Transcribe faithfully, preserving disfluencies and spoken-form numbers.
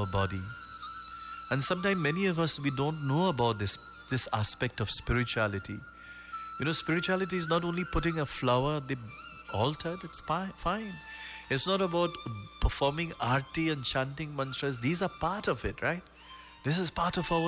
our body. And sometimes many of us, we don't know about this, this aspect of spirituality. You know, spirituality is not only putting a flower at the altar, it's fine. It's not about performing arti and chanting mantras. These are part of it, right? This is part of our